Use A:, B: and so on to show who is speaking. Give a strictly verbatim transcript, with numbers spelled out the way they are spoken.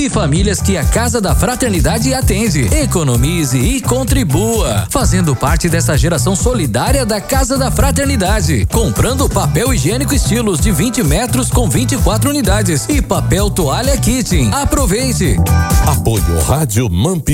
A: e famílias que a Casa da Fraternidade atende. Economize e contribua, fazendo parte dessa geração solidária da Casa da Fraternidade. Comprando papel higiênico estilos de vinte metros com vinte e quatro unidades e papel toalha Kitchen. Aproveite.
B: Apoio Rádio Mampi.